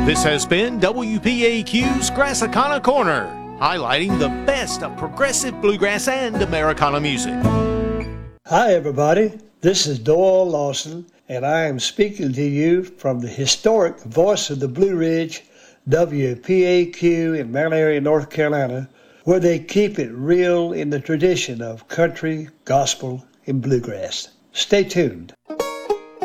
This has been WPAQ's Grassicana Corner, highlighting the best of progressive bluegrass and Americana music. Hi, everybody. This is Doyle Lawson, and I am speaking to you from the historic Voice of the Blue Ridge, WPAQ in Mount Airy, North Carolina, where they keep it real in the tradition of country, gospel, and bluegrass. Stay tuned.